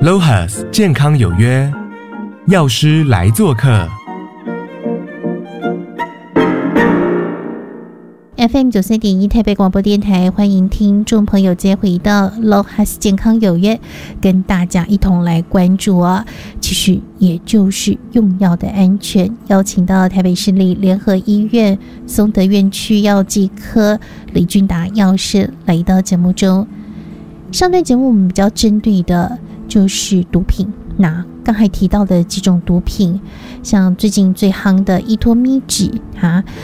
LOHAS 健康有约，药师来做客。 FM 93.1台北广播电台，欢迎听众朋友接回到 LOHAS 健康有约，跟大家一同来关注其实也就是用药的安全。邀请到台北市立联合医院松德院区药剂科李俊达药师来到节目中。上段节目我们比较针对的就是毒品，那刚才提到的几种毒品，像最近最夯的依托咪酯